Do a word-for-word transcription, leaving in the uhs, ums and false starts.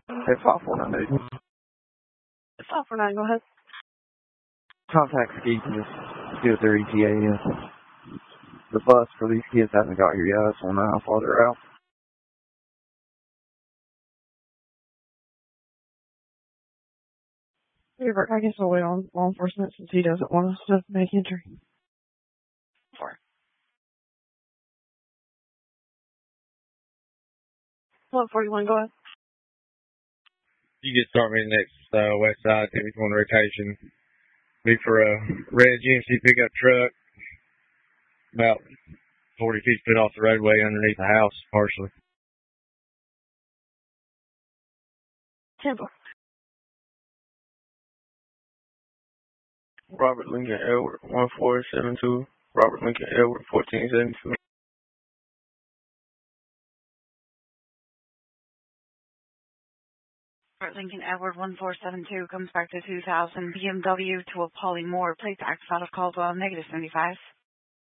Hey, five four nine eight. five four nine, go ahead. Contact Skeet and just see what their E T A is. The bus for these kids hasn't got here yet, so I don't know how far they're out. I guess we'll wait on law enforcement since he doesn't want us to make entry. Four. one forty-one, go ahead. You can start me next uh, west side, take me on rotation. Be for a red G M C pickup truck, about forty feet split off the roadway underneath the house, partially. Tampa. Robert Lincoln Edward, one four seven two. Robert Lincoln Edward, fourteen seventy-two. Robert Lincoln Edward, one four seven two, comes back to two thousand B M W to a Polly Moore, place X out of Caldwell, negative seventy-five.